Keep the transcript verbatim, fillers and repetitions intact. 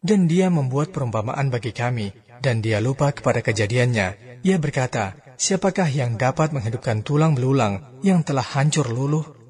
Dan dia membuat perumpamaan bagi kami, dan dia lupa kepada kejadiannya. Ia berkata, siapakah yang dapat menghidupkan tulang belulang yang telah hancur luluh?